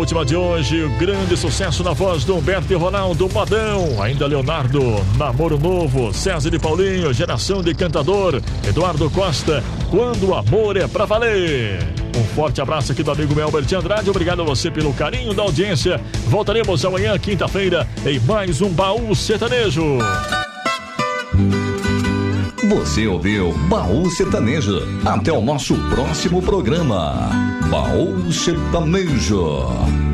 última de hoje, o grande sucesso na voz do Humberto e Ronaldo, Modão. Ainda Leonardo, Namoro Novo, César e Paulinho, Geração de Cantador, Eduardo Costa, Quando o Amor é Pra Valer. Um forte abraço aqui do amigo Melber de Andrade. Obrigado a você pelo carinho da audiência. Voltaremos amanhã, quinta-feira, em mais um Baú Sertanejo. Você ouviu Baú Sertanejo. Até o nosso próximo programa. Baú Sertanejo.